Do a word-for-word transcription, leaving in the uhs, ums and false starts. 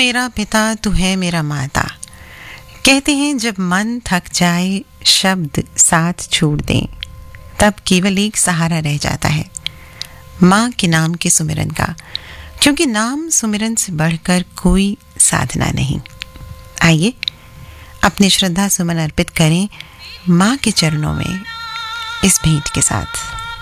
मेरा पिता, तू है मेरा माता। कहते हैं जब मन थक जाए, शब्द साथ छोड़ दें, तब केवल एक सहारा रह जाता है, माँ के नाम के सुमिरन का, क्योंकि नाम सुमिरन से बढ़कर कोई साधना नहीं। आइए अपनी श्रद्धा सुमन अर्पित करें माँ के चरणों में इस भेंट के साथ।